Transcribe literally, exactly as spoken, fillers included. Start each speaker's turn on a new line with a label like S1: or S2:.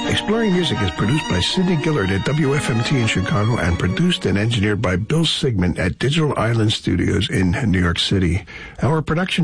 S1: Exploring Music is produced by Sidney Gillard at W F M T in Chicago and produced and engineered by Bill Sigmund at Digital Island Studios in New York City. Our production